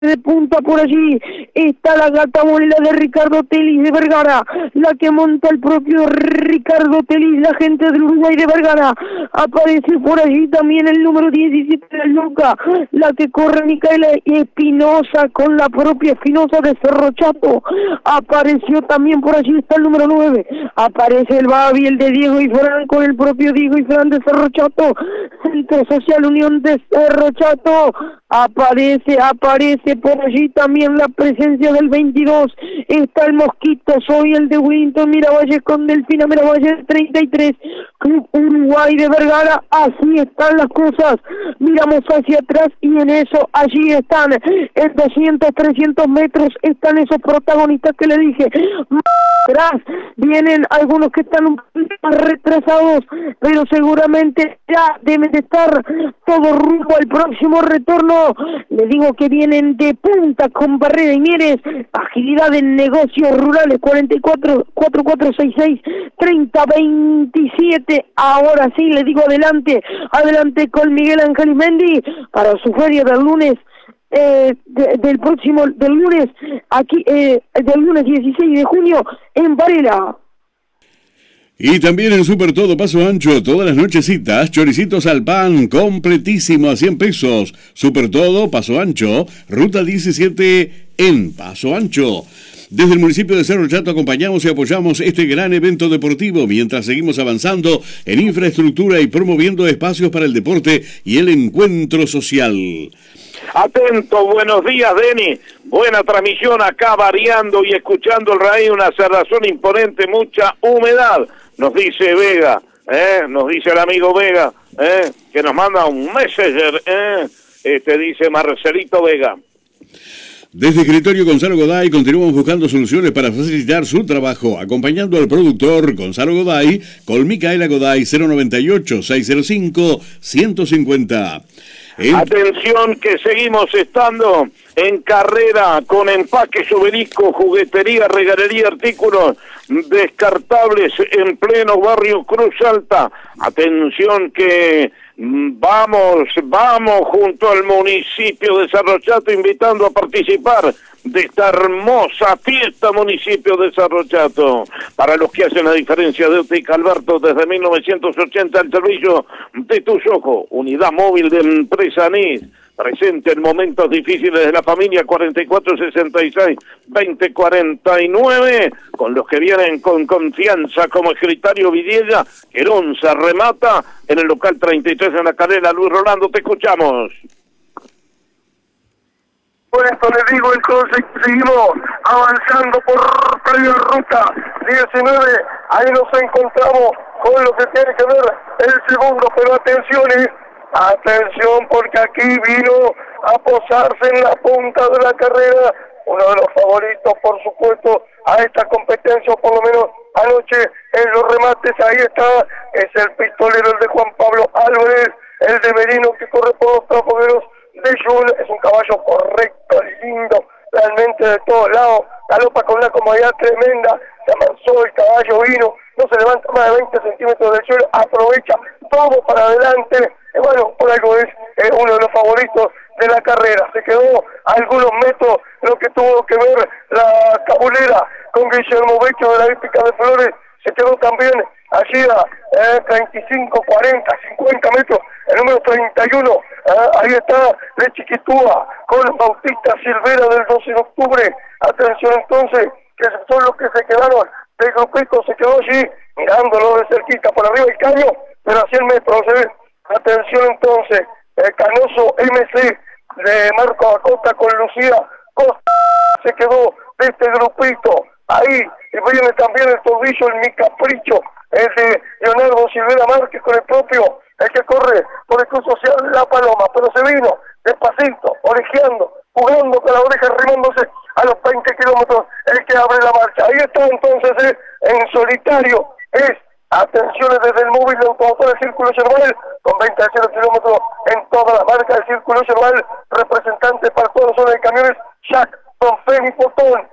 de punta por allí está la gata monela de Ricardo Telis de Vergara, la que monta el propio Ricardo Telis, la gente del Uruguay de Vergara. Aparece por allí también el número 17 de Luca, la que corre Micaela Espinosa con la propia Espinosa de Cerro Chato. Apareció también por allí, está el número 9, aparece el Babi, el de Diego y Fran con el propio Diego y Fran de Cerro Chato, Centro Social Unión de Cerro Chato. Aparece por allí también la presencia del 22, está el Mosquito, soy el de Winton Miravalle con Delfina Miravalle 33, Club Uruguay de Vergara. Así están las cosas, miramos hacia atrás y en eso allí están, en 200, 300 metros están esos protagonistas que le dije. Atrás vienen algunos que están un poquito más retrasados, pero seguramente ya deben de estar todo rumbo al próximo retorno. Le digo que vienen de punta con Barrera y Mieres, agilidad en negocios rurales, 44 4466 3027. Ahora sí le digo adelante con Miguel Ángel Mendi para su feria del lunes. Del lunes aquí, del lunes 16 de junio en Varela. Y también en Super Todo Paso Ancho, todas las nochecitas, choricitos al pan, completísimo a 100 pesos. Super Todo Paso Ancho, ruta 17 en Paso Ancho. Desde el municipio de Cerro Chato acompañamos y apoyamos este gran evento deportivo mientras seguimos avanzando en infraestructura y promoviendo espacios para el deporte y el encuentro social. Atento, buenos días, Deni. Buena transmisión acá, variando y escuchando el raíz, una cerrazón imponente, mucha humedad. Nos dice Vega, nos dice el amigo Vega, que nos manda un messenger, dice Marcelito Vega. Desde Escritorio Gonzalo Goday continuamos buscando soluciones para facilitar su trabajo, acompañando al productor Gonzalo Goday con Micaela Goday 098-605-150. Atención que seguimos estando en carrera con empaques, obelisco, juguetería, regalería, artículos descartables en pleno barrio Cruz Alta. Atención que vamos junto al municipio de Cerro Chato invitando a participar de esta hermosa fiesta municipio de Cerro Chato. Para los que hacen la diferencia de Óptica Alberto desde 1980 al servicio de tus ojos, unidad móvil de empresa NIS, presente en momentos difíciles de la familia, 4466-2049, con los que vienen con confianza como Escritario Vidiella. Querón se remata en el local 33 en la Calera. Luis Rolando, te escuchamos. Por esto les digo, entonces seguimos avanzando por previa ruta 19, ahí nos encontramos con lo que tiene que ver el segundo, pero atención porque aquí vino a posarse en la punta de la carrera, uno de los favoritos por supuesto a esta competencia, o por lo menos anoche en los remates, ahí está, es el pistolero, el de Juan Pablo Álvarez, el de Merino que corre por los trafogueros de Jun, es un caballo correcto, lindo, realmente de todos lados, galopa con una comodidad tremenda, se amansó, el caballo vino, no se levanta más de 20 centímetros del suelo, aprovecha todo para adelante, bueno, por algo es uno de los favoritos de la carrera, se quedó a algunos metros lo que tuvo que ver la cabulera con Guillermo Becho de la Hípica de Flores, se quedó también allí a 35, 40, 50 metros, el número 31, ahí está de Chiquitúa con Bautista Silvera del 12 de octubre, atención entonces, que son los que se quedaron, el grupito se quedó allí, mirándolo de cerquita, por arriba el caño, pero a 100 metros, atención entonces, Canoso MC de Marco Acosta con Lucía Costa, se quedó de este grupito, ahí viene también el tobillo, el Mi Capricho, el de Leonardo Silvera Márquez con el propio, el que corre por el Club Social La Paloma, pero se vino despacito, orejeando, jugando con la oreja, arrimándose a los 20 kilómetros, el que abre la marcha. Ahí está entonces en solitario, es atenciones desde el móvil de automotor del Círculo Yerbal, con 20 a 0 kilómetros en toda la marca del Círculo Yerbal, representante para toda la zona de camiones, Jack, Don Feni Potón,